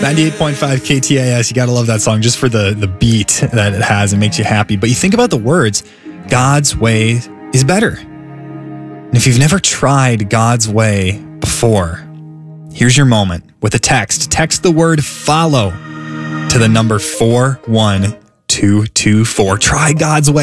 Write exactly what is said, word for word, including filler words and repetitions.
ninety-eight point five K T A S. You got to love that song just for the, the beat that it has. It makes you happy. But you think about the words, God's way is better. And if you've never tried God's way before, here's your moment with a text. Text the word follow to the number four one two two four. Try God's way.